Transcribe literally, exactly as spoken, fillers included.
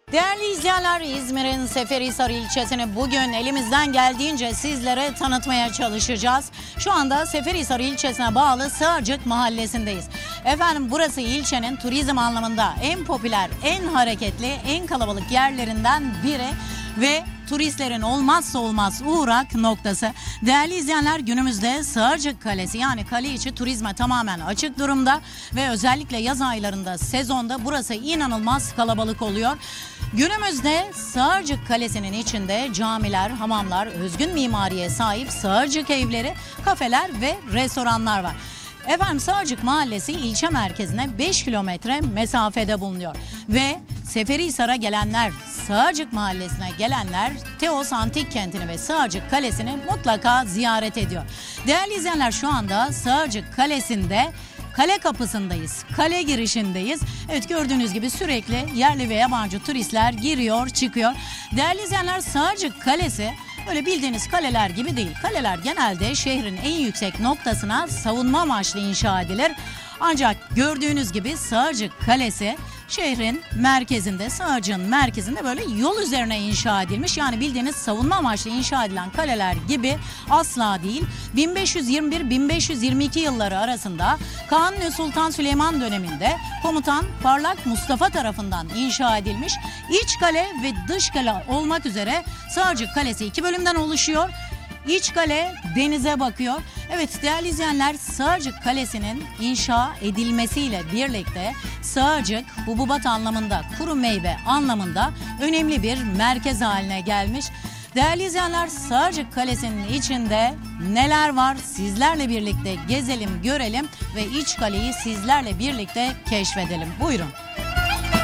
Değerli izleyenler, İzmir'in Seferihisar ilçesini bugün elimizden geldiğince sizlere tanıtmaya çalışacağız. Şu anda Seferihisar ilçesine bağlı Sığırcık mahallesindeyiz. Efendim, burası ilçenin turizm anlamında en popüler, en hareketli, en kalabalık yerlerinden biri ve turistlerin olmazsa olmaz uğrak noktası. Değerli izleyenler, günümüzde Sığırcık Kalesi, yani kale içi turizme tamamen açık durumda ve özellikle yaz aylarında, sezonda burası inanılmaz kalabalık oluyor. Günümüzde Sığırcık Kalesi'nin içinde camiler, hamamlar, özgün mimariye sahip Sığırcık evleri, kafeler ve restoranlar var. Efendim, Sığırcık Mahallesi ilçe merkezine beş kilometre mesafede bulunuyor ve Seferihisar'a gelenler, Sığırcık Mahallesi'ne gelenler Teos Antik Kenti'ni ve Sığırcık Kalesi'ni mutlaka ziyaret ediyor. Değerli izleyenler, şu anda Sığırcık Kalesi'nde kale kapısındayız, kale girişindeyiz. Evet, gördüğünüz gibi sürekli yerli ve yabancı turistler giriyor, çıkıyor. Değerli izleyenler, Sığırcık Kalesi öyle bildiğiniz kaleler gibi değil. Kaleler genelde şehrin en yüksek noktasına savunma amaçlı inşa edilir. Ancak gördüğünüz gibi Sığırcık Kalesi şehrin merkezinde, Sığırcık'ın merkezinde böyle yol üzerine inşa edilmiş. Yani bildiğiniz savunma amaçlı inşa edilen kaleler gibi asla değil. bin beş yüz yirmi bir bin beş yüz yirmi iki yılları arasında Kanuni Sultan Süleyman döneminde komutan Parlak Mustafa tarafından inşa edilmiş. İç kale ve dış kale olmak üzere Sığırcık Kalesi iki bölümden oluşuyor. İç kale denize bakıyor. Evet değerli izleyenler, Sığırcık Kalesi'nin inşa edilmesiyle birlikte Sığırcık hububat anlamında, kuru meyve anlamında önemli bir merkez haline gelmiş. Değerli izleyenler, Sığırcık Kalesi'nin içinde neler var sizlerle birlikte gezelim, görelim ve iç kaleyi sizlerle birlikte keşfedelim. Buyurun.